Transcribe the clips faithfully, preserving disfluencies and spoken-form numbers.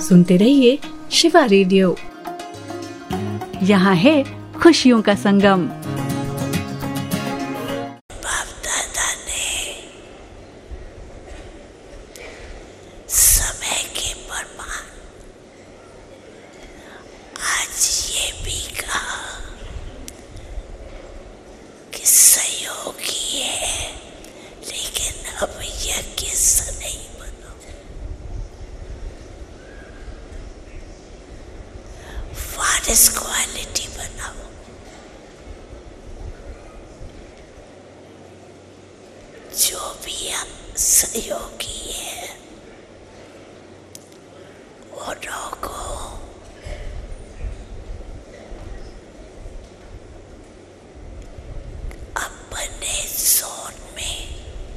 सुनते रहिए शिवा रेडियो। यहाँ है खुशियों का संगम। बाप दादा ने समय के प्रमाण आज ये भी कहा कि सहयोगी है, लेकिन अब यज्ञ से नहीं बनो। वारिस क्वालिटी बनाओ। जो भी सहयोगी है उन्हों को अपने जोन में,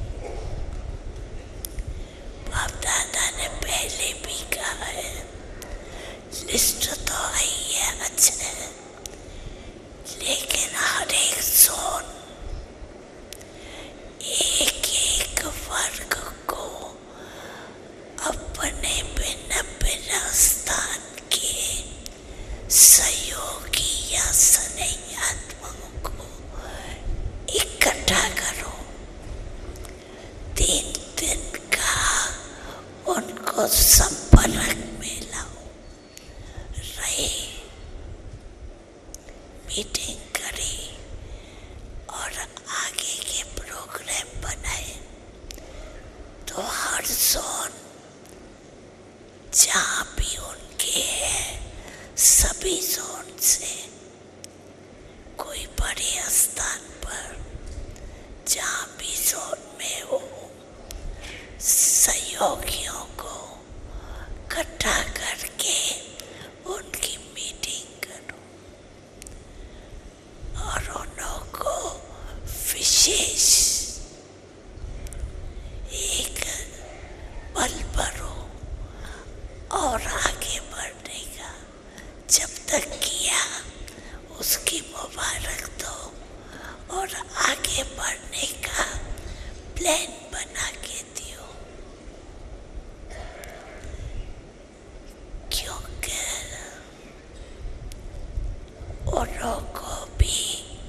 बाप दादा ने पहले भी कहा है, लिस्ट तो आई है अच्छे, लेकिन हर एक जोन एक एक वर्ग को अपने भिन्न भिन्न स्थान के सहयोगी या स्नेहात्माओं को इकट्ठा करो। तीन दिन का उनको संपर्क में लाओ, रहे, मीटिंग करी और आगे के प्रोग्राम बनाए। तो हर जोन जहाँ भी उनके है, सभी जोन से कोई बड़े स्थान पर जहाँ भी जोन में हो, सहयोगियों को इकट्ठा करके उनकी मीटिंग करो और उन्हों को विशेष एक बल भरो और आगे बढ़ने का। जब तक किया उसकी मुबारक दो और आगे बढ़ने का प्लान बना के दियो, क्योंकि उन्हों को भी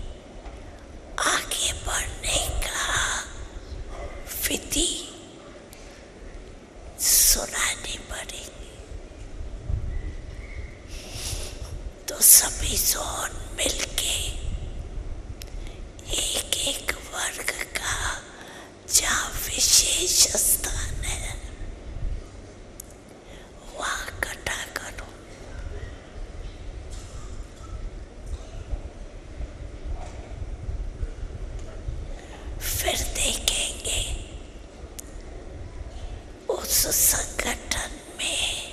आगे बढ़ने का विधि सुनानी पड़ेगी। तो सभी जोन मिलके एक एक वर्ग का जहाँ विशेष स्थान है वहाँ इकट्ठा करो। फिर देखेंगे उस संगठन में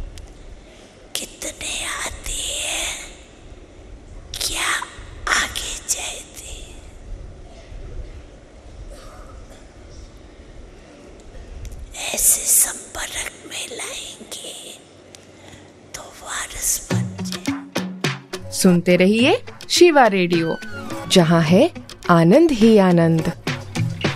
कितने आते हैं, क्या आगे जाते। ऐसे संपर्क में लाएंगे तो वारिस बन जाए। सुनते रहिए शिवा रेडियो, जहाँ है आनंद ही आनंद।